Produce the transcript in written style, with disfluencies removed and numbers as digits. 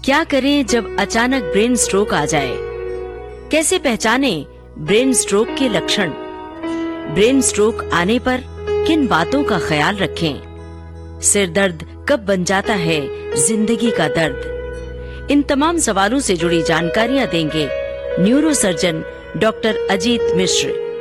क्या करें जब अचानक ब्रेन स्ट्रोक आ जाए? कैसे पहचाने ब्रेन स्ट्रोक के लक्षण? ब्रेन स्ट्रोक आने पर किन बातों का ख्याल रखें? सिर दर्द कब बन जाता है जिंदगी का दर्द? इन तमाम सवालों से जुड़ी जानकारियां देंगे न्यूरोसर्जन डॉक्टर अजीत मिश्र।